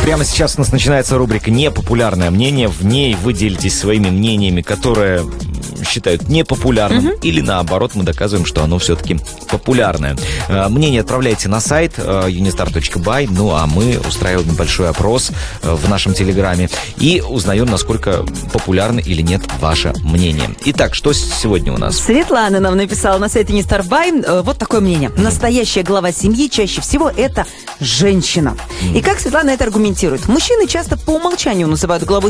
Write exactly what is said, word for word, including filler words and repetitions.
Прямо сейчас у нас начинается рубрика «Непопулярное мнение». В ней вы делитесь своими мнениями, которые считают непопулярным, угу. или наоборот, мы доказываем, что оно все-таки популярное. Мнение отправляйте на сайт unistar точка бай, ну а мы устраиваем небольшой опрос в нашем телеграме и узнаем, насколько популярно или нет ваше мнение. Итак, что сегодня у нас? Светлана нам написала на сайте unistar точка бай вот такое мнение. Настоящая глава семьи чаще всего это женщина. И как Светлана это аргументирует? Мужчины часто по умолчанию называют главой